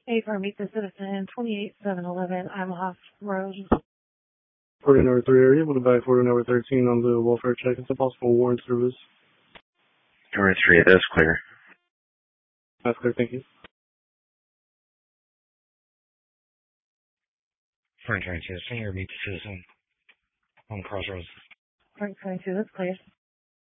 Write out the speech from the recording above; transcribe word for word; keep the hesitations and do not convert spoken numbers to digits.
eight for Meet the Citizen, twenty-eight seven eleven, Imahoff Road. Florida number three area, moving by Florida number thirteen on the welfare check. It's a possible warrant service. Number three, it is clear. That's clear, thank you. Frank twenty-two, senior Meet the Citizen on Crossroads. Frank twenty-two, that's clear.